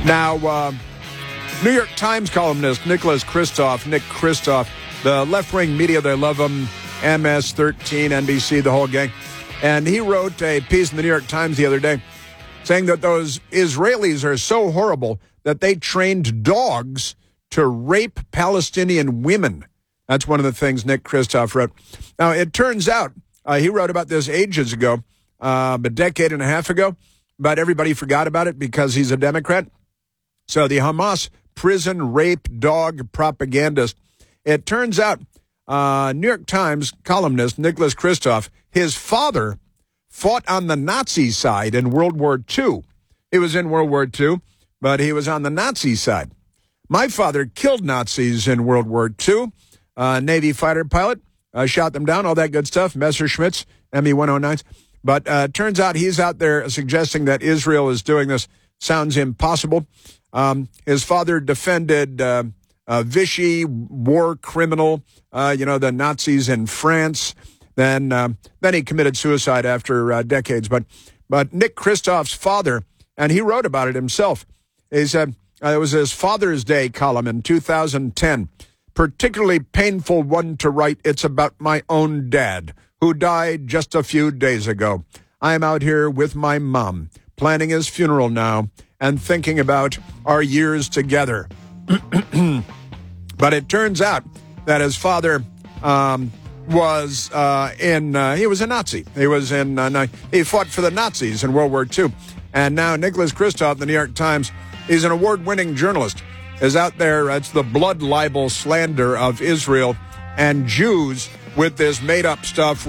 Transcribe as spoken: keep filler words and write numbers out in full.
Now, uh, New York Times columnist Nicholas Kristof, Nick Kristof, the left-wing media, they love him, M S thirteen, N B C, the whole gang. And he wrote a piece in the New York Times the other day saying that those Israelis are so horrible that they trained dogs to rape Palestinian women. That's one of the things Nick Kristof wrote. Now, it turns out, uh, he wrote about this ages ago, uh, a decade and a half ago, but everybody forgot about it because he's a Democrat. So the Hamas prison rape dog propagandist. It turns out, uh, New York Times columnist Nicholas Kristof, his father fought on the Nazi side in World War Two. He was in World War Two, but he was on the Nazi side. My father killed Nazis in World War Two. Uh, Navy fighter pilot, uh, shot them down, all that good stuff, Messerschmitts, M E one oh nines. But uh, turns out he's out there suggesting that Israel is doing this. Sounds impossible. Um, his father defended uh, uh, Vichy, war criminal, uh, you know, the Nazis in France. Then uh, then he committed suicide after uh, decades. But but Nick Kristof's father, and he wrote about it himself, he said, uh, it was his Father's Day column in two thousand ten. Particularly painful one to write. It's about my own dad, who died just a few days ago. I'm out here with my mom, planning his funeral now, and thinking about our years together. But it turns out that his father um, was uh, in, uh, he was a Nazi. He was in, uh, he fought for the Nazis in World War Two. And now Nicholas Kristof, the New York Times, he's an award-winning journalist, is out there. It's the blood libel slander of Israel and Jews with this made-up stuff.